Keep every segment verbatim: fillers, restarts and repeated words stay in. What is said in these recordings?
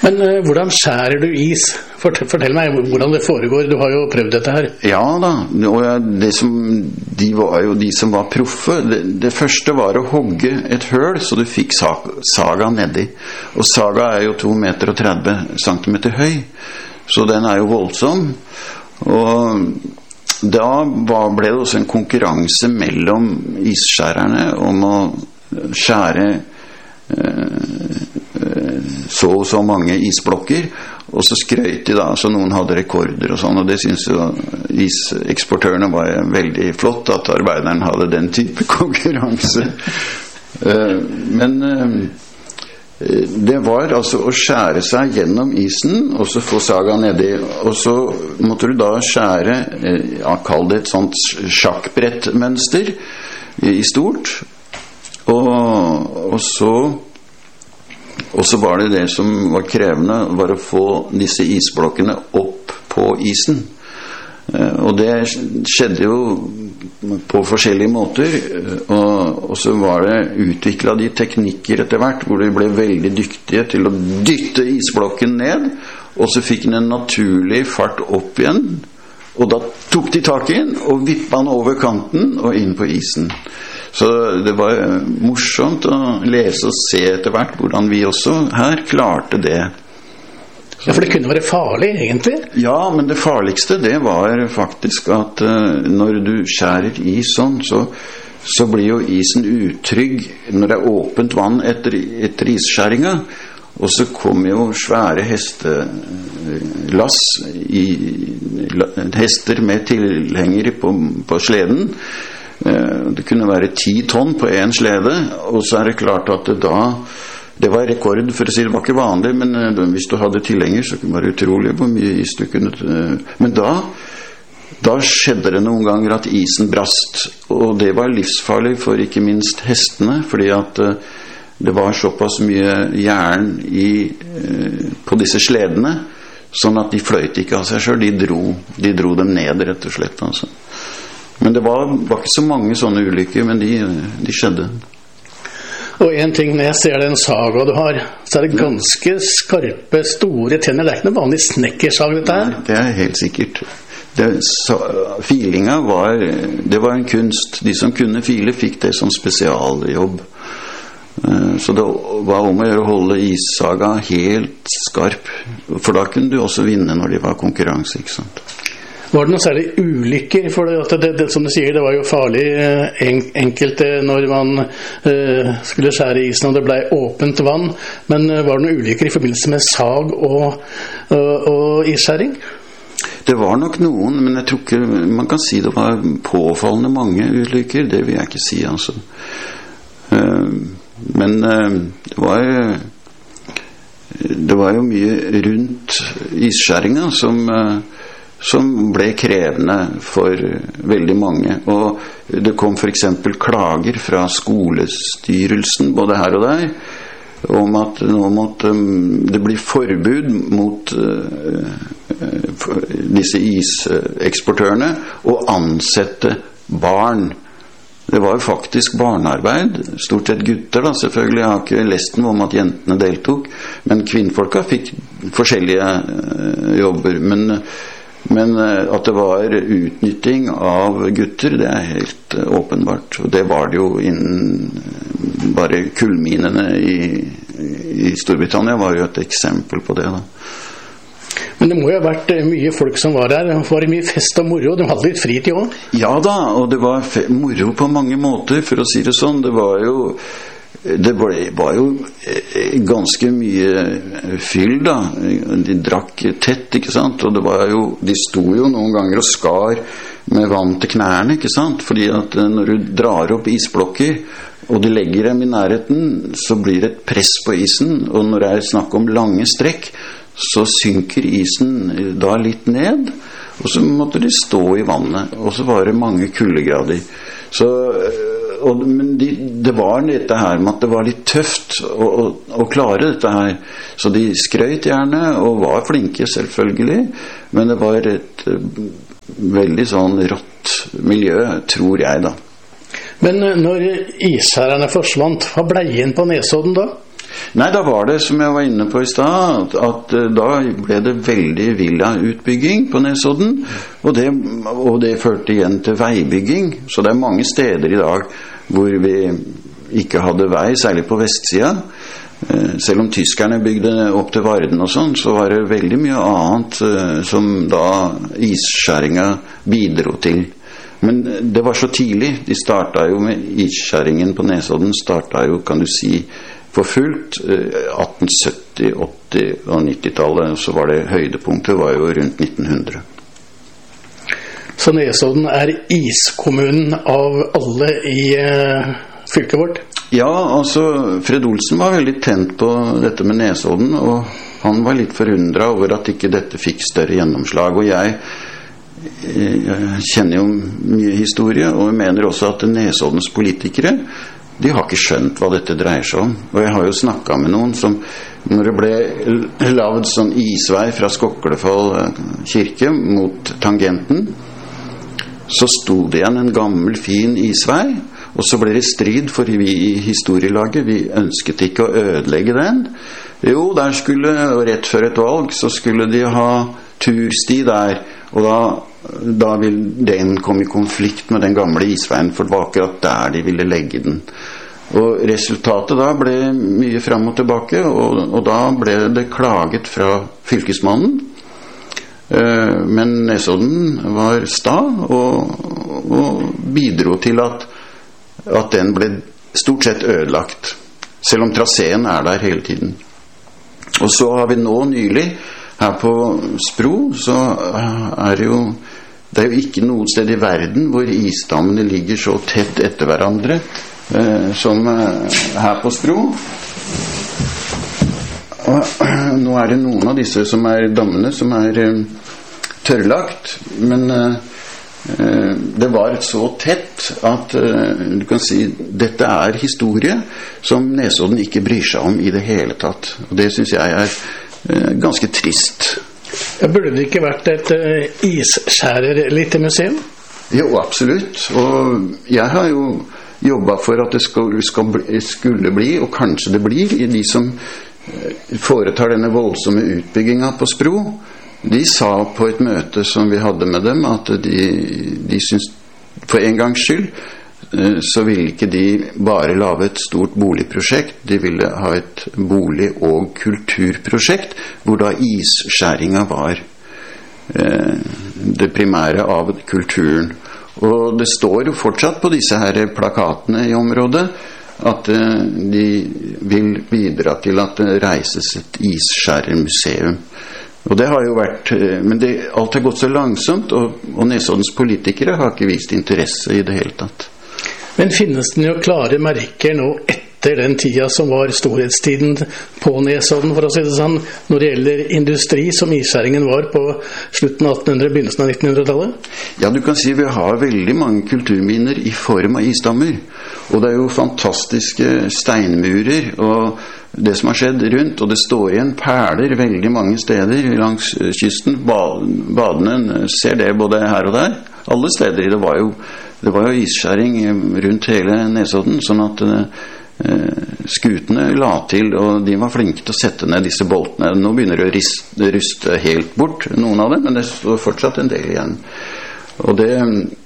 Men uh, hvordan skjærer du is? Fortell, fortell meg hvordan det foregår. Du har jo prøvd dette her. Ja da, og det som, de var jo de som var proffe. Det, det første var å hogge et høl, så du fikk sag, saga nedi. Og saga er jo to meter og tretti centimeter høy, så den er jo voldsom. Og da var, ble det også en konkurranse mellom isskjærerne om å skjære så og så mange isblokker, og så skrøt de da, så noen hadde rekorder og sånn, og det synes jo iseksportørene var veldig flott at arbeideren hadde den type konkurranse. Men det var altså å skjære seg gjennom isen og så få saga nedi, og så måtte du da skjære, ja, kall det et sånt sjakkbrettmønster i stort, og, og så og så var det det som var krevende, var å få disse isblokkene opp på isen. Og det skjedde jo på forskjellige måter, og, og så var det utviklet de teknikker etter hvert, hvor de ble veldig dyktige til å dytte isblokken ned, og så fikk den en naturlig fart opp igjen, og da tok de tak i den og vippet den over kanten og inn på isen. Så det var morsomt å lese og se etter hvert hvordan vi også her klarte det. Så. Ja, for det kunne være farlig egentlig? Ja, men det farligste det var faktisk at uh, når du skjærer is sånn, så, så blir jo isen utrygg når det er åpent vann etter, etter isskjæringa. Og så kom jo svære hestelass, i, hester med tilhengere på, på sleden. Det kunne være ti tonn på en slede, og så er det klart at det da, det var rekord, for å si det var ikke vanlig, men hvis du hadde tilhenger så kunne det være utrolig hvor mye is du kunne, men da da skjedde det noen ganger at isen brast, og det var livsfarlig for ikke minst hestene, fordi at det var såpass mye jern i, på disse sledene, sånn at de fløyt ikke av seg selv, de dro, de dro dem ned rett og slett, altså. Men det var, var ikke så mange sånne ulykker, men de, de skjedde. Og en ting, når jeg ser den saga du har, så er det ganske skarpe, store tenner. Det er ikke noe vanlig snekkersag dette her. Nei, det er helt sikkert. Det, så, filinga var, det var en kunst. De som kunne file fikk det som spesialjobb. Så det var om å gjøre å holde issaga helt skarp. For da kunne du også vinne når de var konkurranse, ikke sant? Var det noen særlig ulykker? For det, det, det, som du sier, det var jo farlig en, enkelte når man uh, skulle skjære isen og det ble åpent vann. Men uh, var det noen ulykker i forbindelse med sag og, uh, og isskjæring? Det var nok noen, men jeg tror ikke man kan si det var påfallende mange ulykker. Det vil jeg ikke si, altså. Uh, men uh, det var det var jo mye rundt isskjæringa som uh, som ble krevende for veldig mange, og det kom for eksempel klager fra skolestyrelsen både her og der om at nå måtte det bli forbud mot uh, disse iseksportørene å ansette barn. Det var jo faktisk barnearbeid, stort sett gutter da, selvfølgelig. Jeg har ikke lest noe om at jentene deltok, men kvinnfolka fikk forskjellige uh, jobber, men Men at det var utnytting av gutter, det er helt åpenbart. Og det var det jo innen bare kullminene i, i Storbritannia var jo et eksempel på det da. Men det må jo ha vært mye folk som var der. Det var mye fest og moro. De hadde litt fritid også. Ja da, og det var moro på mange måter, for å si det sånn. Det var jo Det ble, var jo ganske mye fyll da. De drakk tett, ikke sant? Og det var jo, de sto jo noen ganger og skar med vann til knærne, ikke sant? Fordi at når du drar opp isblokker og du legger dem i nærheten, så blir det et press på isen, og når det er snakk om lange strekk så synker isen da litt ned, og så måtte de stå i vannet, og så var det mange kuldegrader. Så og, men de, det var dette her med at det var litt tøft å, å, å klare dette her, så de skrøt gjerne og var flinke selvfølgelig, men det var et uh, veldig sånn rått miljø, tror jeg da. Men når isskjærerne forsvant, hva ble igjen på Nesodden da? Nei, da var det, som jeg var inne på i stad, at, at da ble det veldig villautbygging på Nesodden, og det, og det førte igjen til veibygging. Så det er mange steder i dag hvor vi ikke hadde vei, særlig på vestsida. Selv om tyskerne bygde opp til Varden og sånn, så var det veldig mye annet som da isskjæringa bidro til. Men det var så tidlig. De startet jo med isskjæringen på Nesodden, startet jo, kan du si, for fullt atten sytti, åtti og nittitallet, så var det høydepunktet var jo rundt nitten hundre. Så Nesodden er iskommunen av alle i uh, fylket vårt? Ja, altså Fred Olsen var veldig tent på dette med Nesodden, og han var litt forundret over at ikke dette fikk større gjennomslag. Og jeg, jeg kjenner jo mye historie, og jeg mener også at Nesoddens politikere, de har ikke skjønt hva dette dreier seg om. Og jeg har jo snakket med noen som, når det ble lavet sånn isvei fra Skoklefall kirke mot tangenten, så stod det igjen en gammel, fin isvei, og så ble det strid, for vi i historielaget, vi ønsket ikke å ødelegge den. Jo, der skulle, og rett før et valg, så skulle de ha tursti der, og da da vil den komme i konflikt med den gamle isveien, for det var akkurat der de ville legge den. Og resultatet da ble mye frem og tilbake, og, og da ble det klaget fra fylkesmannen. Eh, men Nesodden var sta, og, og bidro til at, at den ble stort sett ødelagt, selv om traseen er der hele tiden. Og så har vi nå nylig, her på Spro, så er det jo Det er jo ikke noe sted i verden hvor isdammene ligger så tett etter hverandre eh, som eh, her på Spro. Og, eh, nå er det noen av disse som er dammene som er eh, tørrlagt, men eh, det var så tett at eh, du kan si dette er historie som Nesodden ikke bryr seg om i det hele tatt. Og det synes jeg er eh, ganske trist. Burde det ikke vært et uh, isskjærer lite museum? Jo, absolutt. Og jeg har jo jobbet for at det skal, skal bli, skulle bli, og kanskje det blir, i de som foretar denne voldsomme utbyggingen på Spro. De sa på et møte som vi hadde med dem, at de, de syns for en gangs skyld så ville ikke de bare lave et stort boligprosjekt, de ville ha et bolig- og kulturprosjekt, hvor da isskjæringen var eh, det primære av kulturen. Og det står jo fortsatt på disse her plakatene i området at eh, de vil bidra til at det reises et isskjærermuseum. Og det har jo vært, men det, alt har gått så langsomt, og, og Nesoddens politikere har ikke vist interesse i det hele tatt. Men finnes det jo klare merker nå etter den tida som var storhetstiden på Nesodden, for å si det sånn, når det gjelder industri, som isskjæringen var på slutten av attenhundre, begynnelsen av nittenhundretallet? Ja, du kan si vi har veldig mange kulturminner i form av isdammer, og det er jo fantastiske steinmurer, og det som har skjedd rundt, og det står igjen perler veldig mange steder langs kysten. Badene ser det både her og der, alle steder. Det var jo Det var jo isskjæring rundt hele Nesodden, sånn at eh, skutene la til, og de var flinke til å sette ned disse boltene. Nå begynner det å riste, ruste helt bort, noen av dem, men det står fortsatt en del igjen. Og det,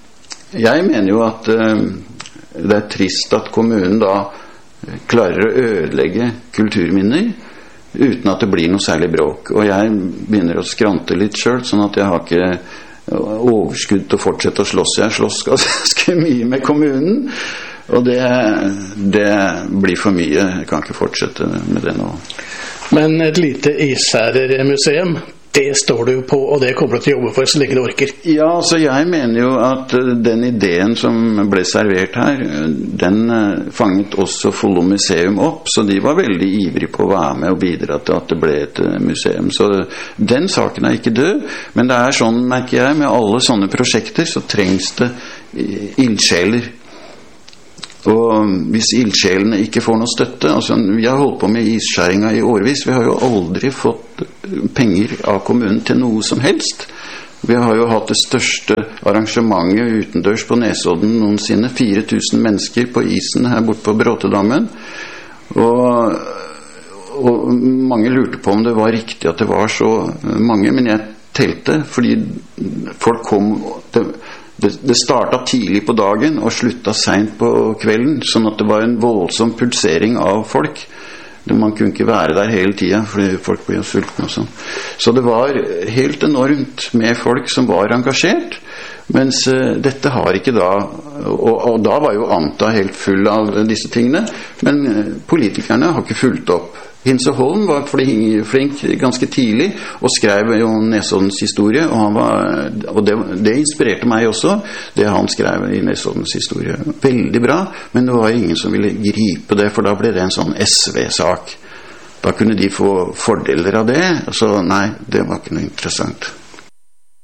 jeg mener jo at eh, det er trist at kommunen da klarer å ødelegge kulturminner uten at det blir noe særlig bråk. Og jeg begynner å skrante litt selv, sånn at jeg har ikke overskudd til å fortsette å slåss. Jeg slåss ganske mye med kommunen, og det, det blir for mye. Jeg kan ikke fortsette med det nå. Men et lite isskjærermuseum, det står du på, og det kommer du til å jobbe for så lenge du orker. Ja, altså jeg mener jo at den ideen som ble servert her, den fanget også Follo museum opp, så de var veldig ivrige på å være med og bidra til at det ble et museum. Så den saken er ikke død, men det er sånn, merker jeg, med alle sånne prosjekter så trengs det ildsjeler. Og hvis ildsjelene ikke får noe støtte, altså vi har holdt på med isskjæringa i årevis, vi har jo aldri fått penger av kommunen til noe som helst. Vi har jo hatt det største arrangementet utendørs på Nesodden noensinne, fire tusen mennesker på isen her borte på Bråtedammen, og, og mange lurte på om det var riktig at det var så mange, men jeg telte, fordi folk kom, det, det, det startet tidlig på dagen og sluttet sent på kvelden, sånn at det var en voldsom pulsering av folk. Man kunne ikke være der hele tiden, fordi folk ble jo sultne og sånn. Så det var helt enormt med folk som var engasjert, mens uh, dette har ikke da, og, og da var jo Anta helt full av disse tingene, men uh, politikerne har ikke fulgt opp. Hinse Holm var flink, flink ganske tidlig og skrev jo Nesoddens historie, og, han var, og det, det inspirerte meg også, det han skrev i Nesoddens historie. Veldig bra, men det var ingen som ville gripe det, for da ble det en sånn S V-sak. Da kunne de få fordeler av det, så nei, det var ikke noe interessant.